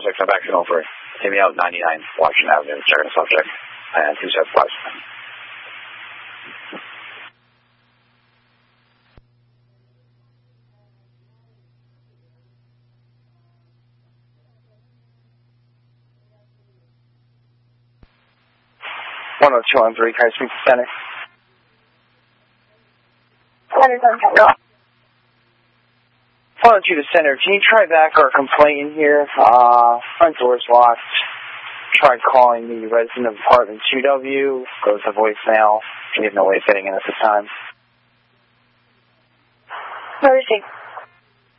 subject, I'm back over. Take me out 99 Washington Avenue, checking the subject, and 275. (10213) Can I speak to center? Center's on Kendall. 102 to center. Can you try back our complaint in here? Front door's locked. Tried calling the resident of apartment 2W. Goes to voicemail. We have no way of fitting in at this time. Where is he?